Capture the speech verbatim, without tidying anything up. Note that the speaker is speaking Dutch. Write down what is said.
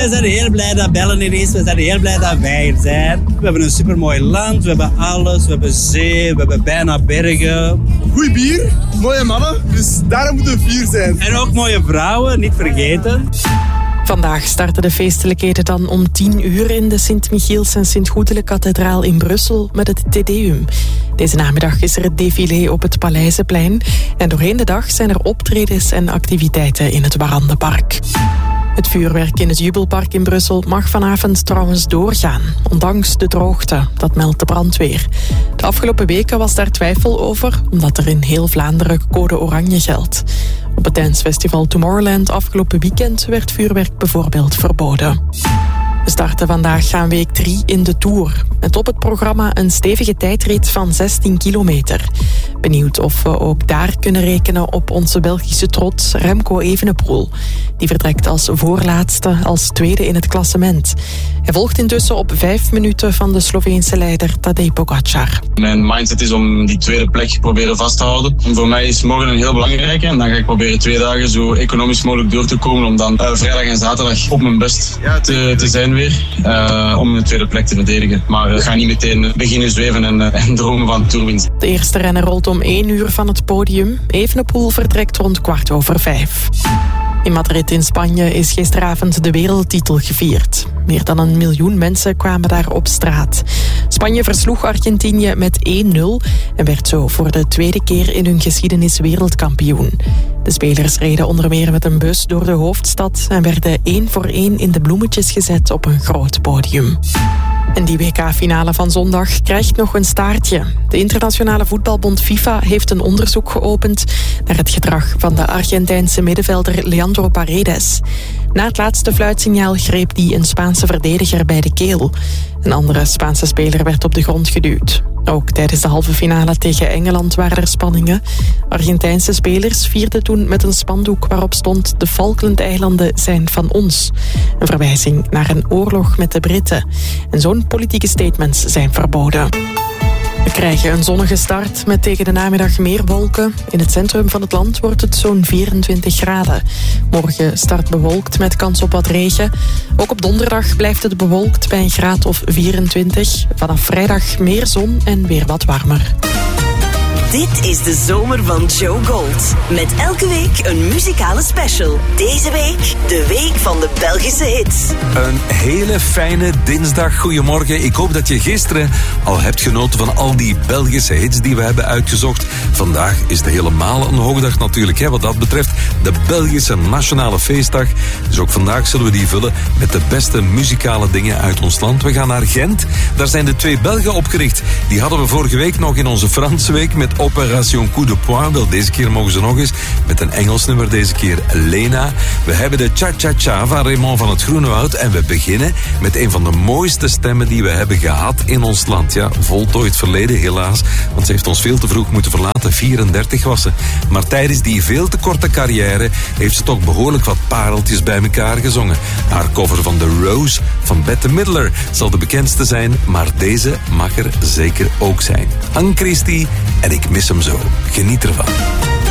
wij zijn heel blij dat Bellen er is. We zijn heel blij dat wij er zijn. We hebben een supermooi land, we hebben alles. We hebben zee, we hebben bijna bergen. Goeie bier, mooie mannen, dus daarom moeten we vier zijn. En ook mooie vrouwen, niet vergeten. Vandaag starten de feestelijkheden dan om tien uur in de Sint-Michiels en Sint-Goedele-kathedraal in Brussel met het Te Deum. Deze namiddag is er het défilé op het Paleizenplein en doorheen de dag zijn er optredens en activiteiten in het Warandenpark. Het vuurwerk in het Jubelpark in Brussel mag vanavond trouwens doorgaan, ondanks de droogte, dat meldt de brandweer. De afgelopen weken was daar twijfel over, omdat er in heel Vlaanderen code oranje geldt. Op het dancefestival Tomorrowland afgelopen weekend werd vuurwerk bijvoorbeeld verboden. We starten vandaag aan week drie in de Tour. Met op het programma een stevige tijdrit van zestien kilometer. Benieuwd of we ook daar kunnen rekenen op onze Belgische trots Remco Evenepoel. Die vertrekt als voorlaatste, als tweede in het klassement. Hij volgt intussen op vijf minuten van de Sloveense leider Tadej Pogačar. Mijn mindset is om die tweede plek proberen vast te houden. En voor mij is morgen een heel belangrijke. En dan ga ik proberen twee dagen zo economisch mogelijk door te komen. Om dan uh, vrijdag en zaterdag op mijn best te, te zijn weer. Uh, om een tweede plek te verdedigen. Maar ik uh, ga niet meteen beginnen zweven en, uh, en dromen van toerwinst. De eerste renner rolt om één uur van het podium. Evenepoel vertrekt rond kwart over vijf. In Madrid in Spanje is gisteravond de wereldtitel gevierd. Meer dan een miljoen mensen kwamen daar op straat. Spanje versloeg Argentinië met één nul en werd zo voor de tweede keer in hun geschiedenis wereldkampioen. De spelers reden onder meer met een bus door de hoofdstad en werden één voor één in de bloemetjes gezet op een groot podium. En die W K-finale van zondag krijgt nog een staartje. De internationale voetbalbond FIFA heeft een onderzoek geopend naar het gedrag van de Argentijnse middenvelder Leandro Paredes. Na het laatste fluitsignaal greep die een Spaanse verdediger bij de keel. Een andere Spaanse speler werd op de grond geduwd. Ook tijdens de halve finale tegen Engeland waren er spanningen. Argentijnse spelers vierden toen met een spandoek waarop stond: de Falklandeilanden zijn van ons. Een verwijzing naar een oorlog met de Britten. En zo'n politieke statements zijn verboden. We krijgen een zonnige start met tegen de namiddag meer wolken. In het centrum van het land wordt het zo'n vierentwintig graden. Morgen start bewolkt met kans op wat regen. Ook op donderdag blijft het bewolkt bij een graad of vierentwintig. Vanaf vrijdag meer zon en weer wat warmer. Dit is de zomer van Joe Gold. Met elke week een muzikale special. Deze week de week van de Belgische hits. Een hele fijne dinsdag. Goedemorgen. Ik hoop dat je gisteren al hebt genoten van al die Belgische hits die we hebben uitgezocht. Vandaag is het helemaal een hoogdag natuurlijk. Hè, wat dat betreft de Belgische Nationale Feestdag. Dus ook vandaag zullen we die vullen met de beste muzikale dingen uit ons land. We gaan naar Gent. Daar zijn de twee Belgen opgericht. Die hadden we vorige week nog in onze Franse week met Opération Coup de Poing. Wel, deze keer mogen ze nog eens met een Engels nummer, deze keer Lena. We hebben de Cha-Cha-Cha van Raymond van het Groenewoud en we beginnen met een van de mooiste stemmen die we hebben gehad in ons land. Ja, voltooid verleden helaas, want ze heeft ons veel te vroeg moeten verlaten, vierendertig was ze. Maar tijdens die veel te korte carrière heeft ze toch behoorlijk wat pareltjes bij elkaar gezongen. Haar cover van The Rose van Bette Midler zal de bekendste zijn, maar deze mag er zeker ook zijn. Anne Christie en Ik mis hem zo. Geniet ervan.